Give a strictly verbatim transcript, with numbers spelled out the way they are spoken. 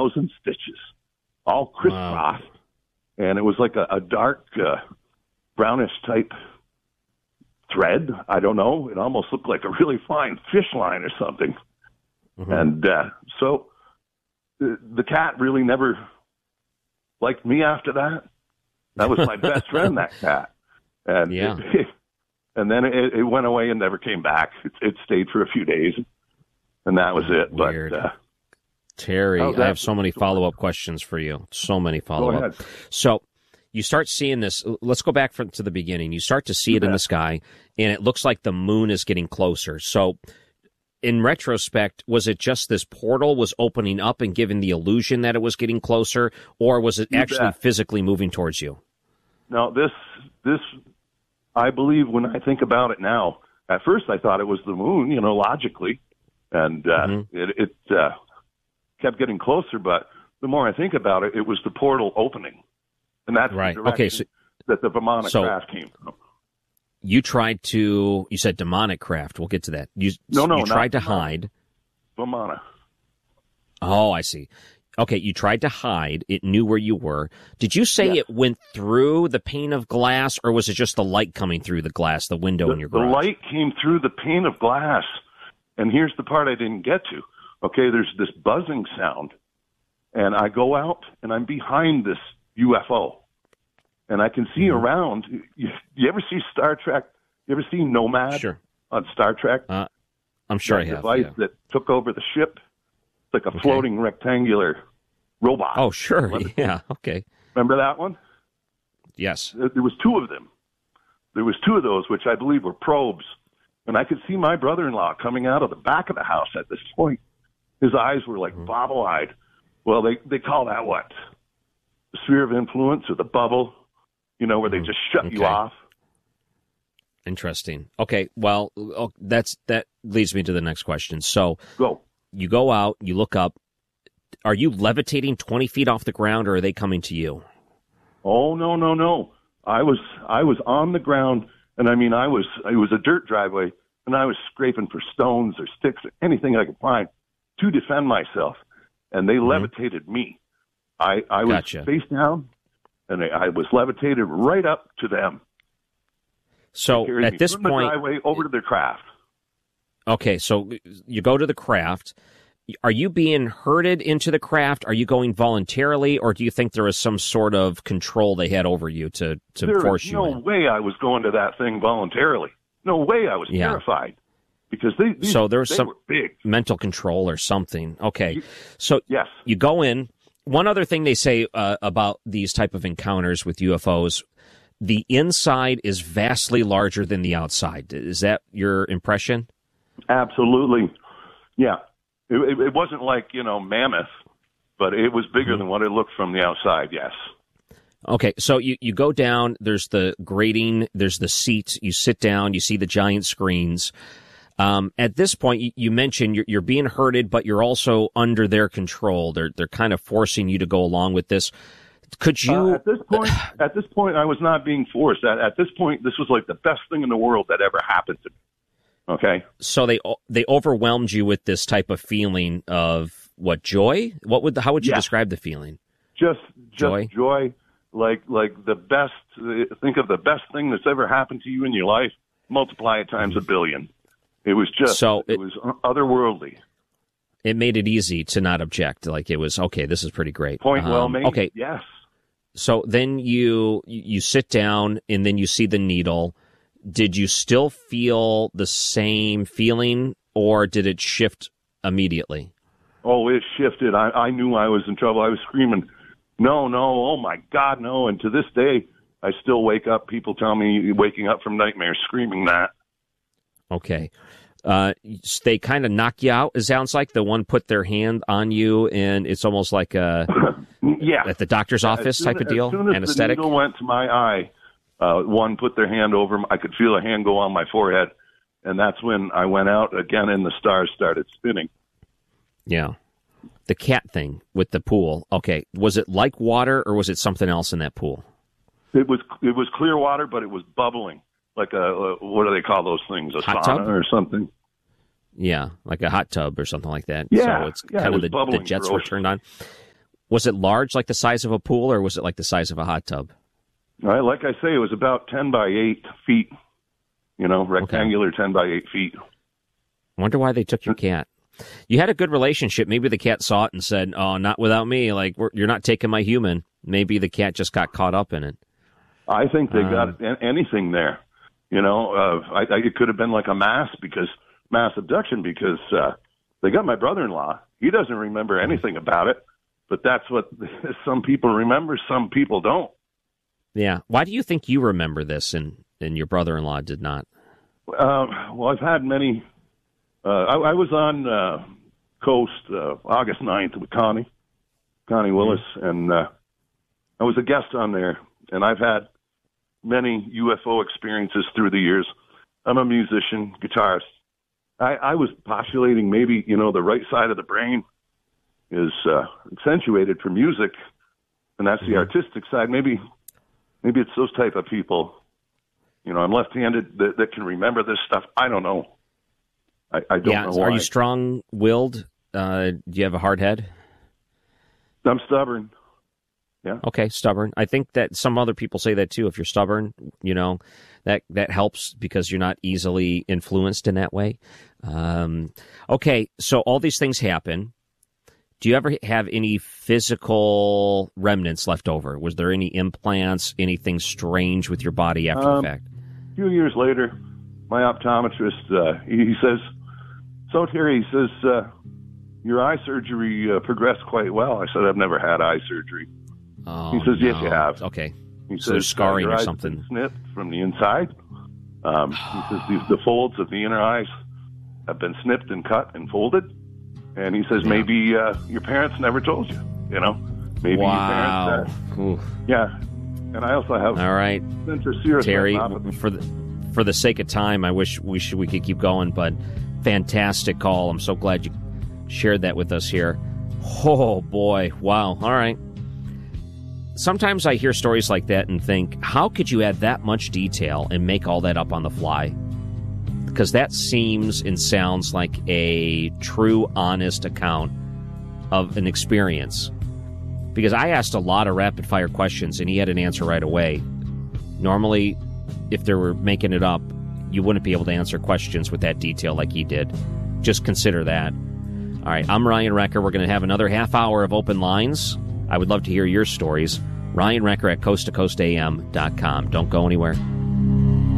thousand stitches, all crisscross. Wow. And it was like a, a dark uh, brownish type thread. I don't know. It almost looked like a really fine fish line or something. Mm-hmm. And uh, so the, the cat really never liked me after that. That was my best friend, that cat. And yeah. it, it, and then it, it went away and never came back. It, it stayed for a few days, and that was it. Weird. But uh, Terry, I have so many follow-up questions for you. So many follow-up. So you start seeing this. Let's go back from, to the beginning. You start to see it in the sky, and it looks like the moon is getting closer. So in retrospect, was it just this portal was opening up and giving the illusion that it was getting closer, or was it actually physically moving towards you? No, this, this, I believe when I think about it now, at first I thought it was the moon, you know, logically, and uh, mm-hmm. it, it uh, kept getting closer, but the more I think about it, it was the portal opening, and that's right. the direction okay, so, that the Vimana so craft came from. You tried to, you said demonic craft. We'll get to that. You, no, no, you tried to Vimana. hide. Vimana. Oh, I see. Okay, you tried to hide. It knew where you were. Did you say yes. it went through the pane of glass, or was it just the light coming through the glass, the window the, in your garage? The light came through the pane of glass. And here's the part I didn't get to. Okay, there's this buzzing sound. And I go out, and I'm behind this U F O. And I can see mm-hmm. around. You, you ever see Star Trek? You ever see Nomad sure. on Star Trek? Uh, I'm sure that I have. device yeah. that took over the ship. It's like a okay. floating rectangular robot. Oh, sure. Yeah, okay. Remember that one? Yes. There was two of them. There was two of those, which I believe were probes. And I could see my brother-in-law coming out of the back of the house at this point. His eyes were like mm-hmm. bobble-eyed. Well, they, they call that what? The sphere of influence or the bubble, you know, where they just shut okay. you off. Interesting. Okay, well, that's that leads me to the next question. So go. You go out, you look up. Are you levitating twenty feet off the ground, or are they coming to you? Oh, no, no, no. I was I was on the ground, and I mean, I was it was a dirt driveway, and I was scraping for stones or sticks or anything I could find to defend myself, and they mm-hmm. levitated me. I, I was gotcha. face down, and I, I was levitated right up to them. So at this from point, the driveway over to their craft. Okay, so you go to the craft. Are you being herded into the craft? Are you going voluntarily, or do you think there was some sort of control they had over you to, to there force you no in? No way I was going to that thing voluntarily. No way I was yeah. terrified. Because they, these, so there was they some were big. mental control or something. Okay, you, so yes. you go in. One other thing they say uh, about these type of encounters with U F Os, the inside is vastly larger than the outside. Is that your impression? Absolutely. Yeah. It, it, it wasn't like, you know, mammoth, but it was bigger mm-hmm. than what it looked from the outside, yes. Okay, so you, you go down, there's the grating, there's the seats, you sit down, you see the giant screens. Um, at this point, you, you mentioned you're, you're being herded, but you're also under their control. They're they're kind of forcing you to go along with this. Could you? Uh, at this point, at this point, I was not being forced. At, at this point, this was like the best thing in the world that ever happened to me. Okay. So they they overwhelmed you with this type of feeling of what, joy? What would the, how would you yeah. describe the feeling? Just just joy. joy, like like the best. Think of the best thing that's ever happened to you in your life. Multiply it times a billion. It was just, so it, it was otherworldly. It made it easy to not object. Like it was, okay, this is pretty great. Point um, well made. Okay. Yes. So then you you sit down and then you see the needle. Did you still feel the same feeling, or did it shift immediately? Oh, it shifted. I, I knew I was in trouble. I was screaming, no, no, oh my God, no. And to this day, I still wake up. People tell me waking up from nightmares screaming that. Okay. Uh, they kind of knock you out, it sounds like. The one put their hand on you, and it's almost like a yeah. at the doctor's office soon, type of deal, as soon as anesthetic. The needle went to my eye, uh, one put their hand over, I could feel a hand go on my forehead, and that's when I went out again and the stars started spinning. Yeah. The cat thing with the pool. Okay. Was it like water, or was it something else in that pool? It was it was clear water, but it was bubbling. Like a, a, what do they call those things? A hot sauna tub? or something? Yeah, like a hot tub or something like that. Yeah, so it's yeah, kind it of the, the jets were turned on. Was it large, like the size of a pool, or was it like the size of a hot tub? All right, like I say, it was about ten by eight feet, you know, rectangular okay. ten by eight feet. Wonder why they took your cat. You had a good relationship. Maybe the cat saw it and said, oh, not without me. Like, we're, you're not taking my human. Maybe the cat just got caught up in it. I think they um, got anything there. You know, uh, I, I, it could have been like a mass because mass abduction because uh, they got my brother-in-law. He doesn't remember anything about it, but that's what some people remember, some people don't. Yeah. Why do you think you remember this and, and your brother-in-law did not? Uh, well, I've had many. Uh, I, I was on uh, Coast uh, August ninth with Connie, Connie Willis, mm-hmm. and uh, I was a guest on there, and I've had many U F O experiences through the years. I'm a musician, guitarist. I, I was postulating maybe, you know, the right side of the brain is uh, accentuated for music, and that's mm-hmm. the artistic side. Maybe maybe it's those type of people. You know, I'm left-handed that, that can remember this stuff. I don't know. I, I don't yeah, know why. Are you strong-willed? Uh, do you have a hard head? I'm stubborn. Yeah. Okay, stubborn. I think that some other people say that too. If you're stubborn, you know, that that helps because you're not easily influenced in that way. Um, okay, so all these things happen. Do you ever have any physical remnants left over? Was there any implants, anything strange with your body after um, the fact? A few years later, my optometrist, uh, he, he says, so Terry, he says, uh, your eye surgery uh, progressed quite well. I said, I've never had eye surgery. Oh, he says, yes, no. you have. Okay. He so says, there's scarring your or eyes something. Been snipped from the inside. Um, he says, these, the folds of the inner eyes have been snipped and cut and folded. And he says, yeah. maybe uh, your parents never told you, you know? Maybe wow. your parents, uh, yeah. And I also have all right, Terry, for the, for the sake of time, I wish we should, we could keep going, but fantastic call. I'm so glad you shared that with us here. Oh, boy. Wow. All right. Sometimes I hear stories like that and think, how could you add that much detail and make all that up on the fly? Because that seems and sounds like a true, honest account of an experience. Because I asked a lot of rapid-fire questions, and he had an answer right away. Normally, if they were making it up, you wouldn't be able to answer questions with that detail like he did. Just consider that. All right, I'm Ryan Wrecker. We're going to have another half hour of open lines. I would love to hear your stories. Ryan Wrecker at coast to coast A M dot com. Don't go anywhere.